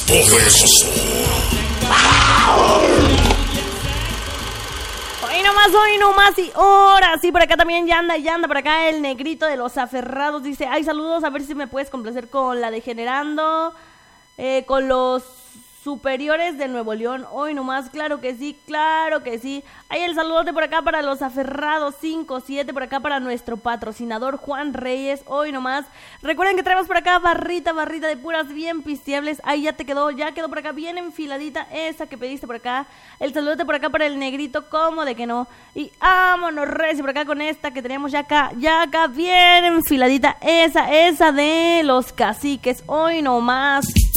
poderoso. Hoy nomás, y ahora sí, por acá también ya anda por acá el negrito de los aferrados, dice, ay, saludos, a ver si me puedes complacer con la de Generando, con los superiores de Nuevo León, hoy nomás, claro que sí, hay el saludote por acá para los aferrados 5-7, por acá para nuestro patrocinador Juan Reyes, hoy nomás, recuerden que traemos por acá barrita de puras bien pisteables, ahí ya quedó por acá bien enfiladita, esa que pediste por acá, el saludote por acá para el negrito, como de que no, y vámonos recio por acá con esta que tenemos ya acá bien enfiladita, esa de los caciques, hoy nomás.